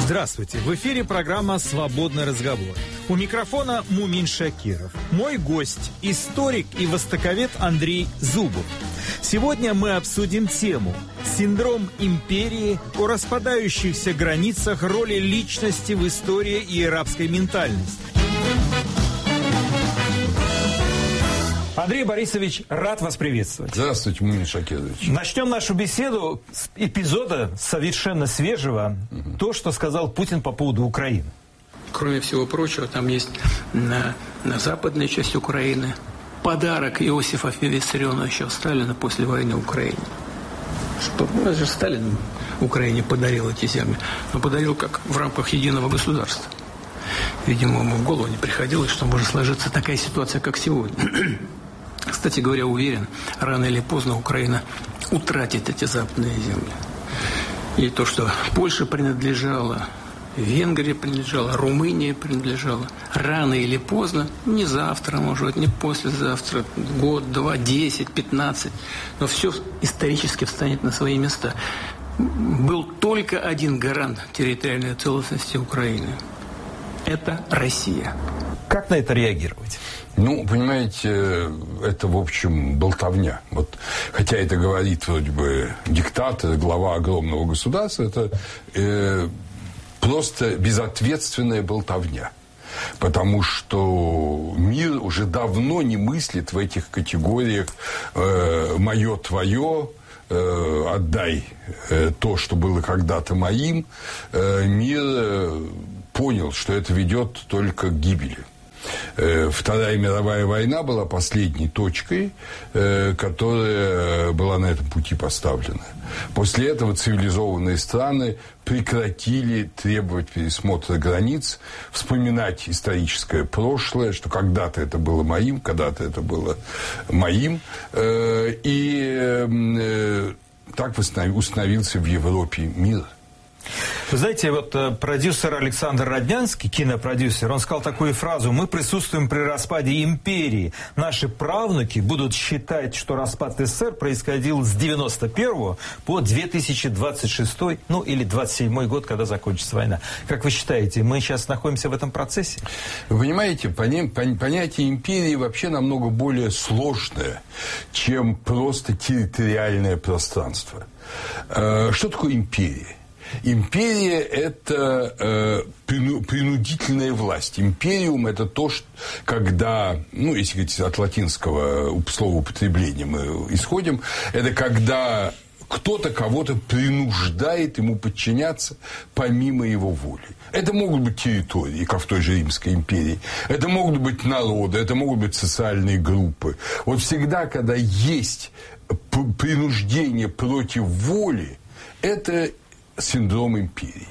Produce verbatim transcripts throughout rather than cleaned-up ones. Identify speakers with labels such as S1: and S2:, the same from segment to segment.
S1: Здравствуйте! В эфире программа «Свободный разговор». У микрофона Мумин Шакиров. Мой гость – историк и востоковед Андрей Зубов. Сегодня мы обсудим тему «Синдром империи», о распадающихся границах, роли личности в истории и арабской ментальности. Андрей Борисович, рад вас приветствовать.
S2: Здравствуйте, Мумин Шакирович.
S1: Начнем нашу беседу с эпизода совершенно свежего. Угу. То, что сказал Путин по поводу Украины.
S3: Кроме всего прочего, там есть на, на западной части Украины подарок Иосифа Виссарионовича Сталина после войны в Украине. Что, ну, это же Сталин Украине подарил эти земли. Но подарил как в рамках единого государства. Видимо, ему в голову не приходилось, что может сложиться такая ситуация, как сегодня. Кстати говоря, уверен, рано или поздно Украина утратит эти западные земли. И то, что Польша принадлежала, Венгрия принадлежала, Румыния принадлежала, рано или поздно, не завтра, может быть, не послезавтра, год, два, десять, пятнадцать, но все исторически встанет на свои места. Был только один гарант территориальной целостности Украины. Это Россия.
S1: Как на это реагировать?
S2: Ну, понимаете, это, в общем, болтовня. Вот, хотя это говорит вроде бы диктатор, глава огромного государства, это э, просто безответственная болтовня. Потому что мир уже давно не мыслит в этих категориях э, «моё, твое», э, «отдай э, то, что было когда-то моим». Э, мир э, понял, что это ведет только к гибели. Вторая мировая война была последней точкой, которая была на этом пути поставлена. После этого цивилизованные страны прекратили требовать пересмотра границ, вспоминать историческое прошлое, что когда-то это было моим, когда-то это было моим. И так установился в Европе мир.
S1: Вы знаете, вот продюсер Александр Роднянский, кинопродюсер, он сказал такую фразу: «Мы присутствуем при распаде империи. Наши правнуки будут считать, что распад СССР происходил с девяносто первого по две тысячи двадцать шестой, ну или двадцать седьмой год, когда закончится война». Как вы считаете, мы сейчас находимся в этом процессе?
S2: Вы понимаете, понятие империи вообще намного более сложное, чем просто территориальное пространство. Что такое империя? Империя – это э, принудительная власть. Империум – это то, что, когда, ну, если говорить от латинского слова употребления мы исходим, это когда кто-то кого-то принуждает ему подчиняться помимо его воли. Это могут быть территории, как в той же Римской империи. Это могут быть народы, это могут быть социальные группы. Вот всегда, когда есть принуждение против воли, это синдром империи.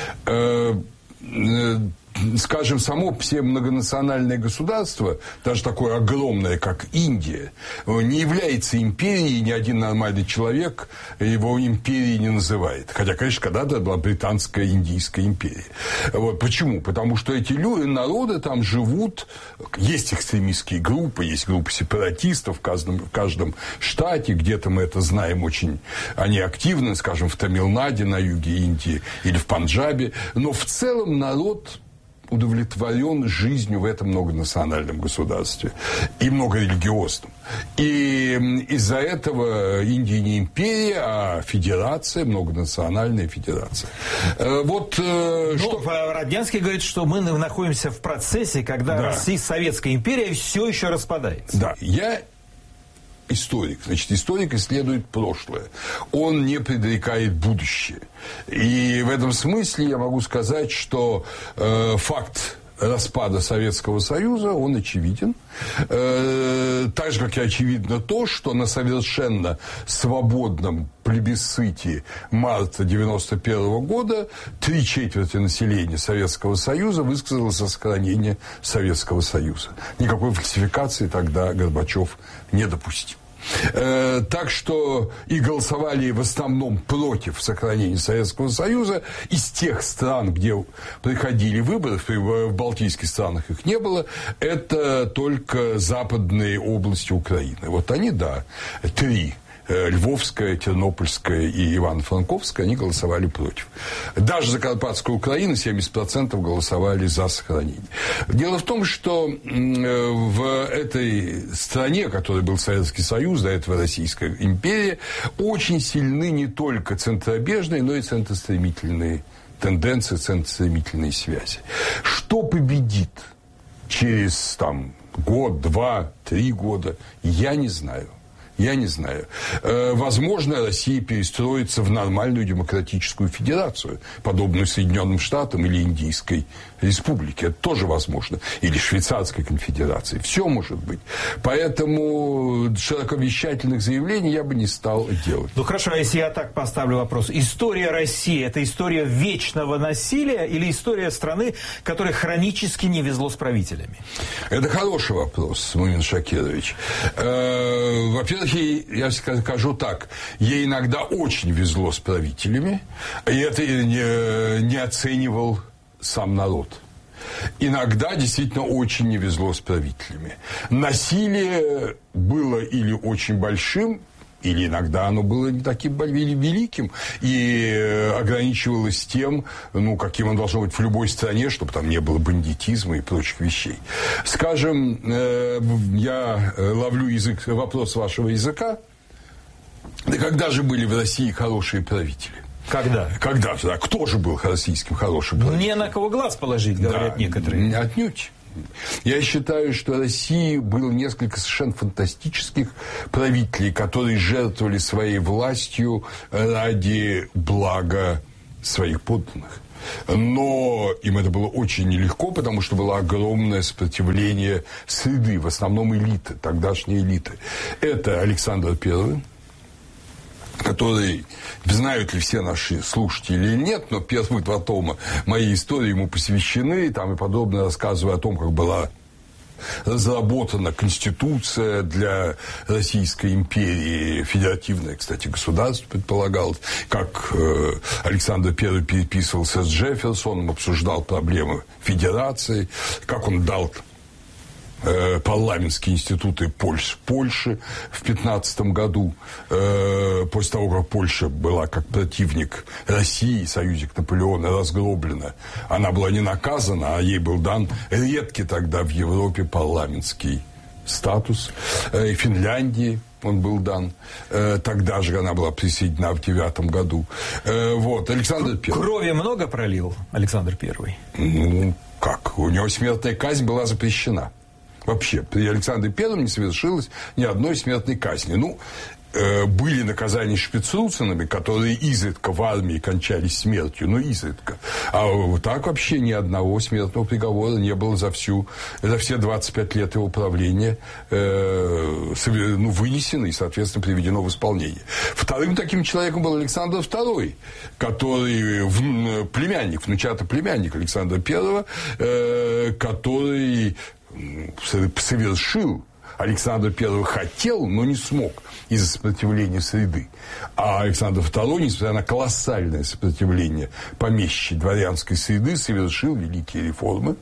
S2: Э, э, скажем, само все многонациональное государство, даже такое огромное, как Индия, не является империей, и ни один нормальный человек его империей не называет. Хотя, конечно, когда-то была британская Индийская империя. Вот. Почему? Потому что эти люди, народы там живут, есть экстремистские группы, есть группы сепаратистов в каждом, в каждом штате, где-то мы это знаем очень, они активны, скажем, в Тамилнаде, на юге Индии, или в Панджабе, но в целом народ удовлетворен жизнью в этом многонациональном государстве и многорелигиозном. И из-за этого Индия не империя, а федерация, многонациональная федерация. Вот,
S1: ну,
S2: что...
S1: Роднянский говорит, что мы находимся в процессе, когда да. Россия, Советская империя все еще распадается.
S2: Да, я... историк. Значит, историк исследует прошлое. Он не предрекает будущее. И в этом смысле я могу сказать, что э, факт распада Советского Союза, он очевиден. Э, так же, как и очевидно то, что на совершенно свободном плебисците марта девяносто первого года три четверти населения Советского Союза высказалось за сохранение Советского Союза. Никакой фальсификации тогда Горбачев не допустил. Э, так что и голосовали в основном против сохранения Советского Союза из тех стран, где проходили выборы, в балтийских странах их не было, это только западные области Украины. Вот они, да, три. Львовская, Тернопольская и Ивано-Франковская, они голосовали против. Даже Закарпатская Украина семьдесят процентов голосовали за сохранение. Дело в том, что в этой стране, которой был Советский Союз, до этого Российская империя, очень сильны не только центробежные, но и центростремительные тенденции, центростремительные связи. Что победит через там, год, два, три года, я не знаю. Я не знаю. Возможно, Россия перестроится в нормальную демократическую федерацию, подобную Соединенным Штатам или Индийской Республике. Это тоже возможно. Или Швейцарской конфедерации. Все может быть. Поэтому широковещательных заявлений я бы не стал делать.
S1: Ну хорошо, а если я так поставлю вопрос. История России – это история вечного насилия или история страны, которой хронически не везло с правителями? Это
S2: хороший вопрос, Мумин Шакирович. Во-первых, я скажу так, ей иногда очень везло с правителями, и это не, не оценивал сам народ. Иногда действительно очень не везло с правителями. Насилие было или очень большим, или иногда оно было не таким великим и ограничивалось тем, ну, каким оно должно быть в любой стране, чтобы там не было бандитизма и прочих вещей. Скажем, я ловлю язык, вопрос вашего языка. Да когда же были в России хорошие правители?
S1: Когда?
S2: Когда? Да, кто же был российским хорошим правителем?
S1: Не на кого глаз положить, говорят да, некоторые.
S2: Отнюдь. Я считаю, что в России было несколько совершенно фантастических правителей, которые жертвовали своей властью ради блага своих подданных. Но им это было очень нелегко, потому что было огромное сопротивление среды, в основном элиты, тогдашней элиты. Это Александр Первый, который, знают ли все наши слушатели или нет, но первые два тома моей истории ему посвящены, там и подробно рассказываю о том, как была разработана Конституция для Российской империи, федеративное, кстати, государство предполагалось, как э, Александр Первый переписывался с Джефферсоном, обсуждал проблемы федерации, как он дал парламентские институты Польши, Польши в пятнадцатом году, э, после того, как Польша была как противник России, союзник Наполеона, разгроблена. Она была не наказана, а ей был дан редкий тогда в Европе парламентский статус. Э, Финляндии он был дан. Э, тогда же она была присоединена в девятом году. Э, вот, Александр Первый.
S1: Крови много пролил Александр Первый?
S2: Ну, как? У него смертная казнь была запрещена. Вообще, при Александре Первом не совершилось ни одной смертной казни. Ну, э, были наказания шпицруценами, которые изредка в армии кончались смертью, но изредка. А вот так вообще ни одного смертного приговора не было за всю, за все двадцать пять лет его правления э, ну, вынесено и, соответственно, приведено в исполнение. Вторым таким человеком был Александр Второй, который в, племянник, внучатый племянник Александра Первого, э, который совершил. Александр Первый хотел, но не смог из-за сопротивления среды. А Александр Второй, несмотря на колоссальное сопротивление помещичьей дворянской среды, совершил великие реформы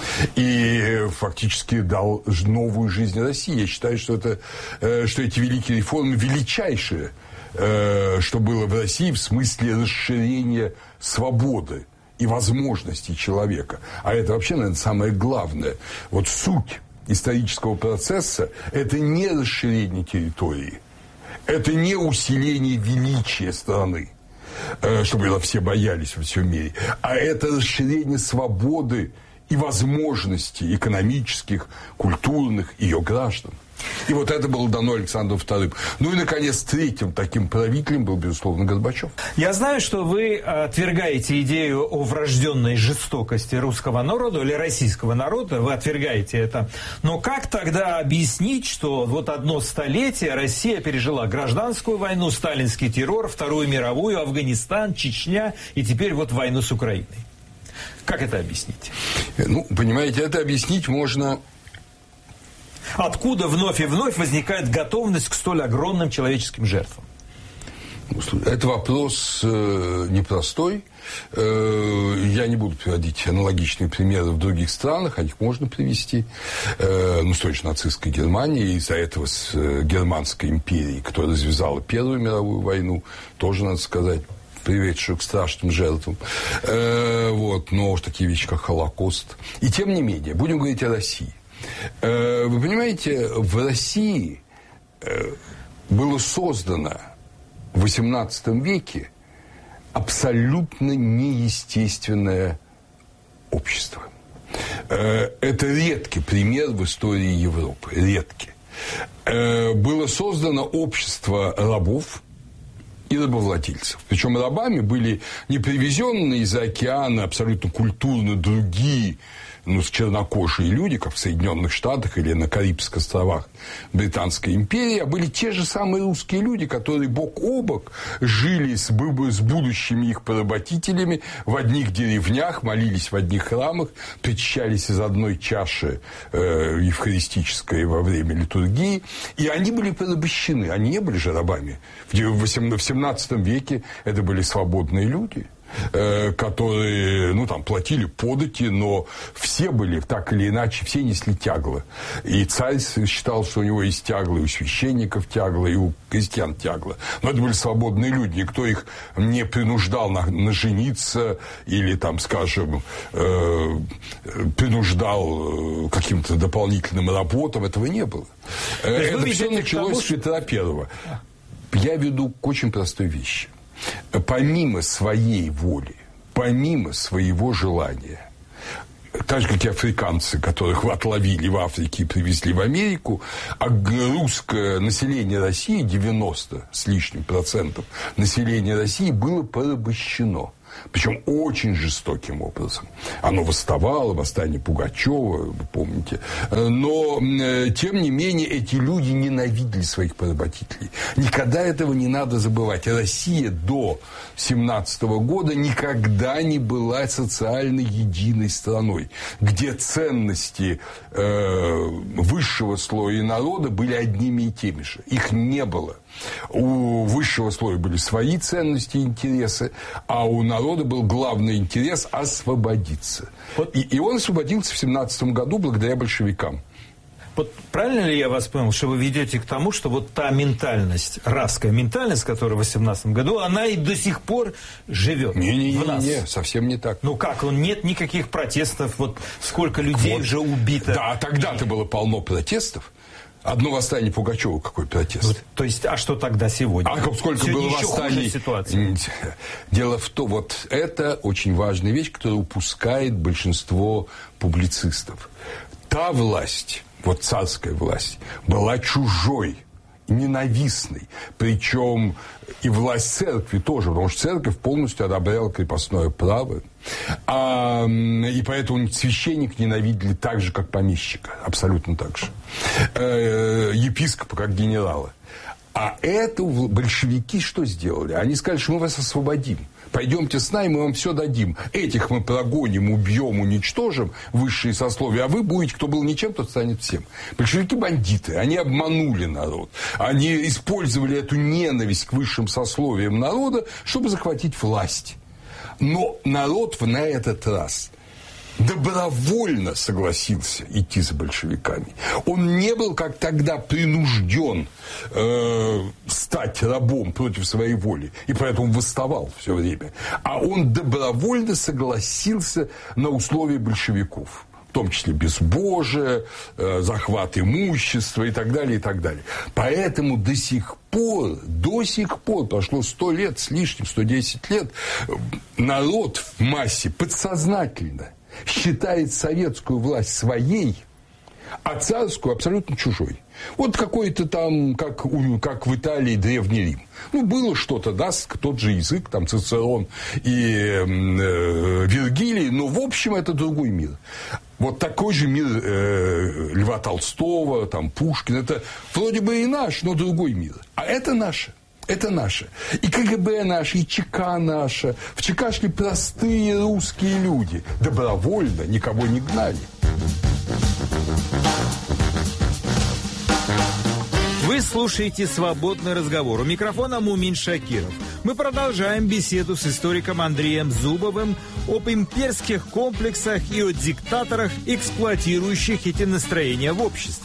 S2: и фактически дал новую жизнь России. Я считаю, что, это, что эти великие реформы величайшие, что было в России в смысле расширения свободы и возможностей человека. А это вообще, наверное, самое главное. Вот суть исторического процесса – это не расширение территории, это не усиление величия страны, чтобы ее все боялись во всем мире, а это расширение свободы и возможностей экономических, культурных ее граждан. И вот это было дано Александру Вторым. Ну и, наконец, третьим таким правителем был, безусловно, Горбачев.
S1: Я знаю, что вы отвергаете идею о врожденной жестокости русского народа или российского народа. Вы отвергаете это. Но как тогда объяснить, что вот одно столетие Россия пережила гражданскую войну, сталинский террор, Вторую мировую, Афганистан, Чечня и теперь вот войну с Украиной? Как это объяснить?
S2: Ну, понимаете, это объяснить можно...
S1: Откуда вновь и вновь возникает готовность к столь огромным человеческим жертвам?
S2: Это вопрос э, непростой. Э, я не буду приводить аналогичные примеры в других странах, а их можно привести. Э, ну, с той же нацистской Германии, из-за этого с э, Германской империей, которая развязала Первую мировую войну, тоже, надо сказать, приведшую к страшным жертвам. Э, вот, но уж такие вещи, как Холокост. И тем не менее, будем говорить о России. Э, вы понимаете, в России э, было создано в восемнадцатом веке абсолютно неестественное общество. Это редкий пример в истории Европы. Редкий. Было создано общество рабов и рабовладельцев. Причем рабами были не привезенные из-за океана абсолютно культурно другие, ну, чернокожие люди, как в Соединенных Штатах или на Карибских островах Британской империи, а были те же самые русские люди, которые бок о бок жили с, с будущими их поработителями в одних деревнях, молились в одних храмах, причащались из одной чаши э, евхаристической во время литургии, и они были порабощены, они не были же рабами. В семнадцатом веке это были свободные люди, которые, ну, там, платили подати, но все были, так или иначе, все несли тягло. И царь считал, что у него есть тягло, и у священников тягло, и у крестьян тягло. Но это были свободные люди, никто их не принуждал на, на жениться или, там, скажем, э, принуждал каким-то дополнительным работам. Этого не было. Это все началось с Петра Первого. Я веду к очень простой вещи. Помимо своей воли, помимо своего желания, так же, как и африканцы, которых отловили в Африке и привезли в Америку, а русское население России, девяносто с лишним процентов населения России, было порабощено. Причем очень жестоким образом. Оно восставало, восстание Пугачева, вы помните. Но, тем не менее, эти люди ненавидели своих поработителей. Никогда этого не надо забывать. Россия до семнадцатого года никогда не была социально единой страной, где ценности э, высшего слоя народа были одними и теми же. Их не было. У высшего слоя были свои ценности и интересы, а у народа был главный интерес – освободиться. Вот. И, и он освободился в семнадцатом году благодаря большевикам.
S1: Вот правильно ли я вас понял, что вы ведете к тому, что вот та ментальность, русская ментальность, которая в восемнадцатом году, она и до сих пор живет
S2: не, не,
S1: в нас?
S2: Не, не, совсем не так.
S1: Ну как, нет никаких протестов, вот сколько людей вот. Уже убито.
S2: Да, тогда-то было полно протестов. Одно восстание Пугачева, какой протест?
S1: Вот, то есть, а что тогда сегодня?
S2: А сколько сегодня было восстаний? Дело в том, вот это очень важная вещь, которую упускает большинство публицистов. Та власть, вот царская власть, была чужой, ненавистной. Причем и власть церкви тоже, потому что церковь полностью одобряла крепостное право. А, и поэтому священник ненавидели так же, как помещика. Абсолютно так же. Э, епископа, как генерала. А это большевики что сделали? Они сказали, что мы вас освободим. Пойдемте с нами, мы вам все дадим. Этих мы прогоним, убьем, уничтожим, высшие сословия, а вы будете, кто был ничем, тот станет всем. Большевики бандиты, они обманули народ. Они использовали эту ненависть к высшим сословиям народа, чтобы захватить власть. Но народ на этот раз добровольно согласился идти за большевиками. Он не был, как тогда, принужден э, стать рабом против своей воли, и поэтому восставал все время. А он добровольно согласился на условия большевиков. В том числе безбожие, э, захват имущества и так далее, и так далее. Поэтому до сих пор, до сих пор, прошло сто лет с лишним, сто десять лет, народ в массе подсознательно считает советскую власть своей, а царскую абсолютно чужой. Вот какой-то там, как, как в Италии, Древний Рим. Ну, было что-то, да, тот же язык, там, Цицерон и э, Вергилий, но, в общем, это другой мир. Вот такой же мир э, Льва Толстого, там, Пушкина. Это вроде бы и наш, но другой мир. А это наше. Это наше. И КГБ наше, и ЧК наше. В ЧК шли простые русские люди. Добровольно, никого не гнали.
S1: Вы Вы слушаете «Свободный разговор». У микрофона Мумин Шакиров. Мы продолжаем беседу с историком Андреем Зубовым об имперских комплексах и о диктаторах, эксплуатирующих эти настроения в обществе.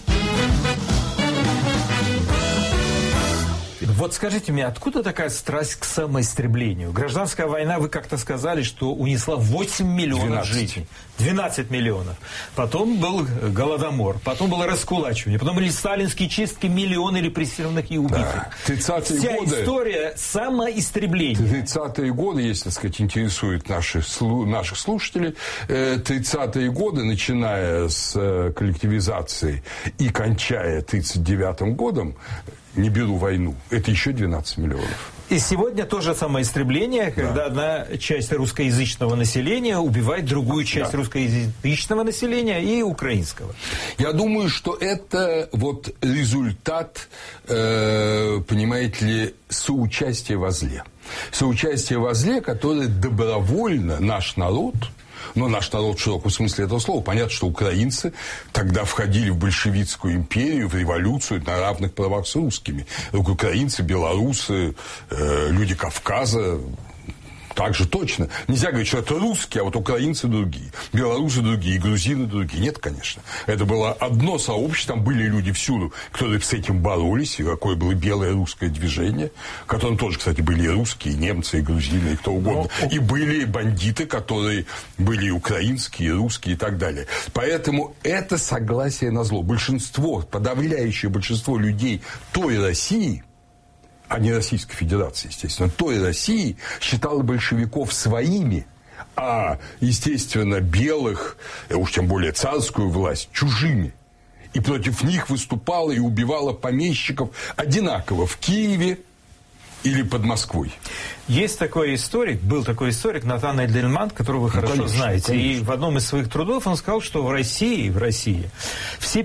S1: Вот скажите мне, откуда такая страсть к самоистреблению? Гражданская война, вы как-то сказали, что унесла восемь миллионов
S2: двенадцать.
S1: жизней. двенадцать миллионов. Потом был Голодомор, потом было раскулачивание, потом были сталинские чистки, миллионы репрессированных и убитых.
S2: Да. тридцатые
S1: Вся
S2: годы,
S1: история самоистребления.
S2: тридцатые годы, если, так сказать, интересует наши, наших слушателей, тридцатые годы, начиная с коллективизации и кончая тридцать девятым годом, не беру войну, это еще двенадцать миллионов.
S1: И сегодня тоже самоистребление, когда да. одна часть русскоязычного населения убивает другую часть да. русскоязычного населения и украинского.
S2: Я думаю, что это вот результат, э, понимаете ли, соучастия во зле. Соучастие во зле, которое добровольно наш народ... Но наш народ в широком смысле этого слова. Понятно, что украинцы тогда входили в большевистскую империю, в революцию на равных правах с русскими. Украинцы, белорусы, э, люди Кавказа... Так же точно. Нельзя говорить, что это русские, а вот украинцы другие. Белорусы другие, грузины другие. Нет, конечно. Это было одно сообщество, там были люди всюду, которые с этим боролись, и какое было белое русское движение, в котором тоже, кстати, были и русские, и немцы, и грузины, и кто угодно. Но... И были бандиты, которые были и украинские, и русские, и так далее. Поэтому это согласие на зло. Большинство, подавляющее большинство людей той России, а не Российской Федерации, естественно, той России считала большевиков своими, а, естественно, белых, уж тем более царскую власть, чужими. И против них выступала и убивала помещиков одинаково в Киеве или под Москвой.
S1: Есть такой историк, был такой историк Натан Эдельман, которого вы ну, хорошо конечно, знаете. Конечно. И в одном из своих трудов он сказал, что в России, в России все